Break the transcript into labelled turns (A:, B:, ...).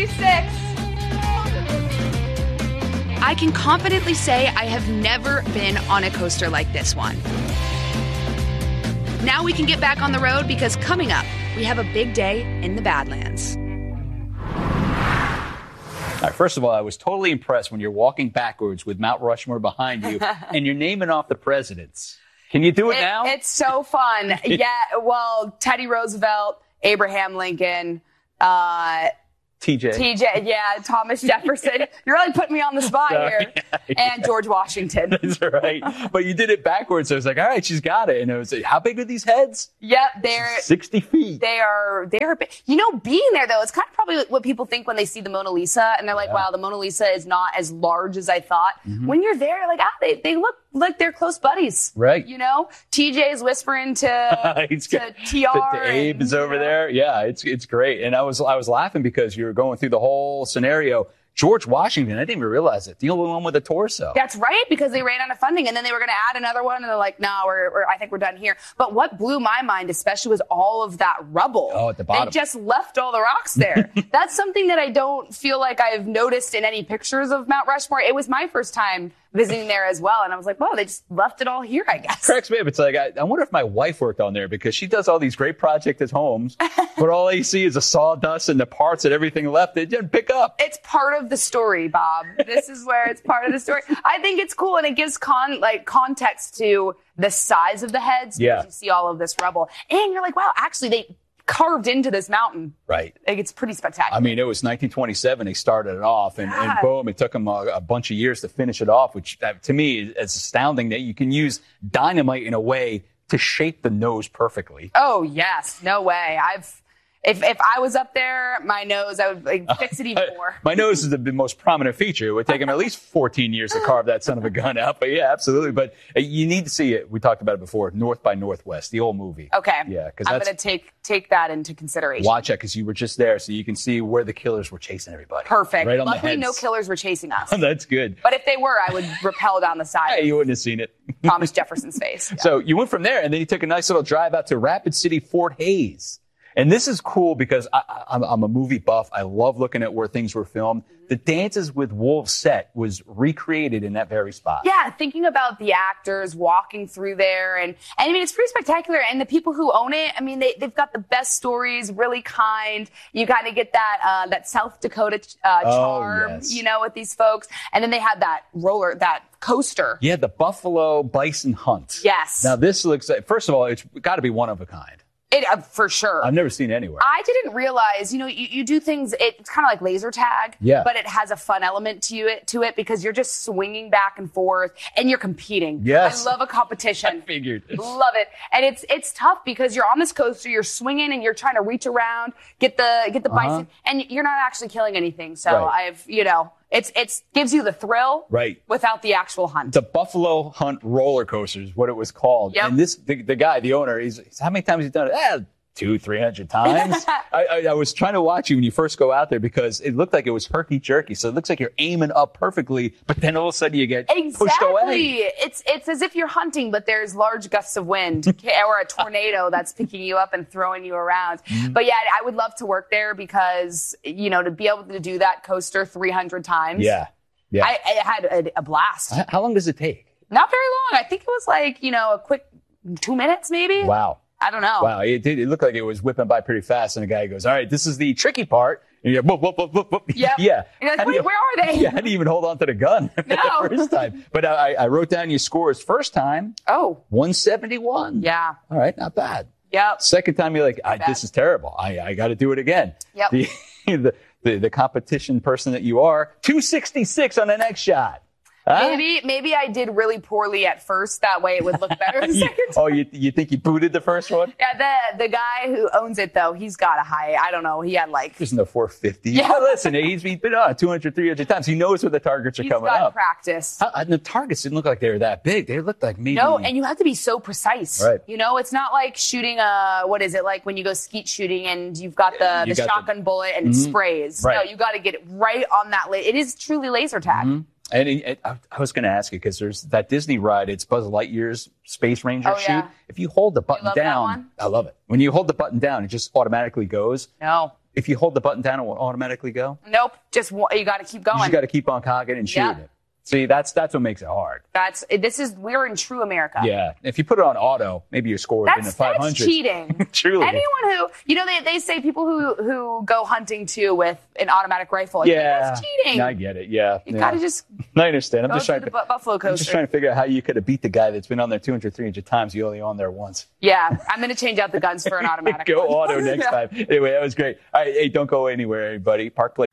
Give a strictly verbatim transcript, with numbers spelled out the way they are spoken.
A: sixty-six. I can confidently say I have never been on a coaster like this one. Now we can get back on the road because coming up, we have a big day in the Badlands.
B: All right, first of all, I was totally impressed when you're walking backwards with Mount Rushmore behind you and you're naming off the presidents. Can you do it,
A: it
B: now?
A: It's so fun. Yeah, well, Teddy Roosevelt, Abraham Lincoln, uh,
B: T J.
A: T J, yeah, Thomas Jefferson. You're really putting me on the spot
B: Sorry.
A: here.
B: Yeah, yeah.
A: And George Washington.
B: That's right. But you did it backwards. So I was like, all right, she's got it. And it was like, how big are these heads?
A: Yep, they're
B: sixty feet.
A: They are, they're, big. You know, being there though, it's kind of probably what people think when they see the Mona Lisa and they're like,
B: Yeah.
A: wow, the Mona Lisa is not as large as I thought.
B: Mm-hmm.
A: When you're there, like, ah, they, they look like they're close buddies.
B: Right.
A: You know, T J's whispering to,
B: He's
A: to
B: got-
A: T R.
B: to, to Abe
A: and,
B: is over
A: you know.
B: there. Yeah, it's it's great. And I was I was laughing because you were going through the whole scenario. George Washington, I didn't even realize it. The only one with a torso.
A: That's right, because they ran out of funding, and then they were going to add another one, and they're like, no, we're, we're, I think we're done here. But what blew my mind, especially, was all of that rubble.
B: Oh, at the bottom.
A: They just left all the rocks there. That's something that I don't feel like I've noticed in any pictures of Mount Rushmore. It was my first time visiting there as well, and I was like, well, they just left it all here, I guess.
B: Cracks me up. It's like, I, I wonder if my wife worked on there because she does all these great projects at homes, but all I see is the sawdust and the parts and everything left. They didn't pick up.
A: It's part of the story, Bob. This is where it's part of the story. I think it's cool, and it gives con like context to the size of the heads.
B: Yeah.
A: Because you see all of this rubble, and you're like, wow, actually, they carved into this mountain.
B: Right.
A: Like, it's pretty spectacular.
B: I mean, it was nineteen twenty-seven. They started it off, and, and
A: Yeah.
B: boom, it took them a, a bunch of years to finish it off, which uh, to me is astounding that you can use dynamite in a way to shape the nose perfectly.
A: Oh, yes. No way. I've, if, if I was up there, my nose, I would like, fix it even more.
B: My nose is the most prominent feature. It would take him at least fourteen years to carve that son of a gun out. But yeah, absolutely. But uh, you need to see it. We talked about it before. North by Northwest, the old movie.
A: Okay.
B: Yeah, because
A: I'm
B: that's
A: going to take, take that into consideration.
B: watch it because you were just there, so you can see where the killers were chasing everybody.
A: Perfect.
B: Right on the
A: Luckily,
B: heads.
A: no killers were chasing us.
B: That's good.
A: But if they were, I would rappel down the side
B: Hey,
A: of
B: you wouldn't have seen it.
A: Thomas Jefferson's face. Yeah.
B: So you went from there, and then you took a nice little drive out to Rapid City, Fort Hays. And this is cool because I, I, I'm, I'm a movie buff. I love looking at where things were filmed. The Dances with Wolves set was recreated in that very spot.
A: Yeah, thinking about the actors walking through there, and, and I mean, it's pretty spectacular. And the people who own it, I mean, they, they've got the best stories, really kind. You kind of get that, uh, that South Dakota, uh,
B: Oh,
A: charm,
B: yes.
A: you know, with these folks. And then they had that roller, that coaster.
B: Yeah, the Buffalo Bison Hunt.
A: Yes.
B: Now this looks like, first of all, it's got to be one of a kind.
A: It, uh, for sure.
B: I've never seen it anywhere.
A: I didn't realize, you know, you, you do things, it's kind of like laser tag,
B: Yeah.
A: but it has a fun element to it, to it because you're just swinging back and forth and you're competing.
B: Yes.
A: I love a competition.
B: I figured.
A: Love it. And it's, it's tough because you're on this coaster, you're swinging and you're trying to reach around, get the, get the
B: Uh-huh.
A: bison, and you're not actually killing anything. So
B: Right.
A: I've, you know, it's, it's gives you the thrill.
B: Right.
A: Without the actual hunt.
B: The Buffalo Hunt roller coaster is what it was called.
A: Yep.
B: And this, the, the guy, the owner, he's, he's how many times he's done it? Eh, two, three hundred times. I, I, I was trying to watch you when you first go out there because it looked like it was herky jerky. So it looks like you're aiming up perfectly, but then all of a sudden you get pushed away.
A: Exactly. It's it's as if you're hunting, but there's large gusts of wind or a tornado that's picking you up and throwing you around.
B: Mm-hmm.
A: But yeah, I would love to work there because, you know, to be able to do that coaster three hundred times.
B: Yeah. Yeah.
A: I, I had a, a blast.
B: How- How long does it take?
A: Not very long. I think it was like, you know, a quick two minutes maybe.
B: Wow.
A: I don't know.
B: Wow. It, did, it looked like it was whipping by pretty fast. And the guy goes, all right, this is the tricky part. And you're, whoop, whoop, whoop, whoop, whoop.
A: Yep.
B: Yeah.
A: You're like,
B: How do
A: wait,
B: you-
A: where are they?
B: Yeah. How do you even hold on to the gun
A: No.
B: the first time? But I, I wrote down your scores. First time,
A: Oh,
B: one seventy-one.
A: yeah.
B: All right. Not bad.
A: Yep.
B: Second time, you're like, I,
A: Bad.
B: this is terrible. I, I got to do it again.
A: Yep.
B: The, the, the, the competition person that you are, two sixty-six on the next shot. Huh?
A: Maybe maybe I did really poorly at first. That way it would look better the
B: You-
A: second time.
B: oh, you, you think you booted the first one?
A: Yeah, the the guy who owns it though, he's got a high. I don't know. He had like
B: There's no four fifty.
A: Yeah.
B: But listen, he's, he's been on two hundred, three hundred times. He knows where the targets are
A: he's
B: coming
A: got
B: up.
A: practice.
B: How, and the targets didn't look like they were that big. They looked like maybe.
A: No, and you have to be so precise.
B: Right.
A: You know, it's not like shooting a what is it like when you go skeet shooting and you've got the,
B: You
A: the
B: got the-
A: shotgun bullet and it sprays.
B: Right.
A: No, you got to get it right on that. La- it is truly laser tag.
B: Mm-hmm. And it, it, I I was going to ask you because there's that Disney ride. It's Buzz Lightyear's Space Ranger
A: Oh, yeah.
B: shoot. If you hold the button
A: love that
B: down,
A: one?
B: I love it. When you hold the button down, it just automatically goes.
A: No,
B: if you hold the button down, it will automatically go?
A: Nope. Just wa- you got to keep going.
B: You just got to keep on cocking and shooting
A: Yeah.
B: it. See, that's that's what makes it hard.
A: That's this is we're in true America.
B: Yeah. If you put it on auto, maybe your score would have been
A: That's,
B: at five hundred.
A: that's cheating.
B: Truly.
A: Anyone who, you know, they, they say people who, who go hunting too with an automatic rifle.
B: Yeah.
A: That's cheating.
B: I get it. Yeah.
A: You
B: yeah.
A: got to just
B: I understand. I'm
A: go
B: just
A: through
B: trying
A: the
B: to
A: bu- buffalo
B: I'm just
A: coaster.
B: trying to figure out how you could have beat the guy that's been on there two hundred, three hundred times. You only on there once.
A: Yeah. I'm going to change out the guns for an automatic
B: Go
A: one.
B: auto next
A: Yeah.
B: time. Anyway, that was great. All right. Hey, don't go anywhere, everybody. Park Place.